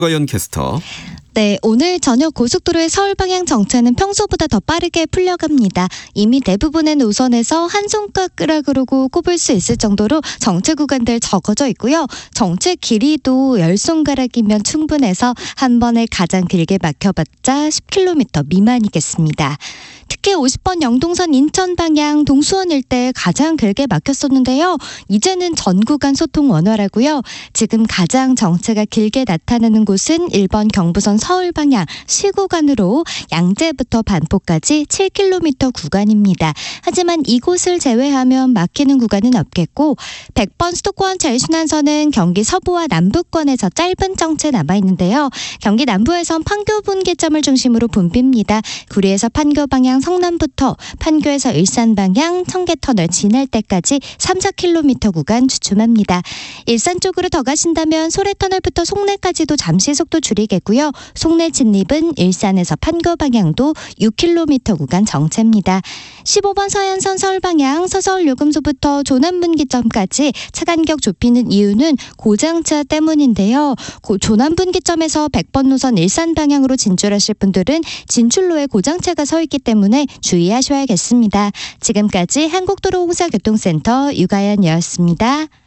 유가연 캐스터. 네, 오늘 저녁 고속도로의 서울 방향 정체는 평소보다 더 빠르게 풀려갑니다. 이미 대부분의 노선에서 한 손가락으로 꼽을 수 있을 정도로 정체 구간들 적어져 있고요. 정체 길이도 10손가락이면 충분해서 한 번에 가장 길게 막혀봤자 10km 미만이겠습니다. 특히 50번 영동선 인천 방향 동수원 일대 가장 길게 막혔었는데요. 이제는 전 구간 소통 원활하고요. 지금 가장 정체가 길게 나타나는 곳은 1번 경부선 서울 방향 시구간으로 양재부터 반포까지 7km 구간입니다. 하지만 이곳을 제외하면 막히는 구간은 없겠고 100번 수도권 제일순환선은 경기 서부와 남부권에서 짧은 정체 남아있는데요. 경기 남부에선 판교 분기점을 중심으로 붐빕니다. 구리에서 판교 방향 성남부터 판교에서 일산 방향 청계터널 지날 때까지 3-4km 구간 주춤합니다. 일산 쪽으로 더 가신다면 소래터널부터 송내까지도 잠시 속도 줄이겠고요. 송내 진입은 일산에서 판교 방향도 6km 구간 정체입니다. 15번 서해안선 서울 방향 서서울 요금소부터 조남분기점까지 차 간격 좁히는 이유는 고장차 때문인데요. 조남분기점에서 100번 노선 일산 방향으로 진출하실 분들은 진출로에 고장차가 서 있기 때문에 주의하셔야겠습니다. 지금까지 한국도로공사교통센터 유가연이었습니다.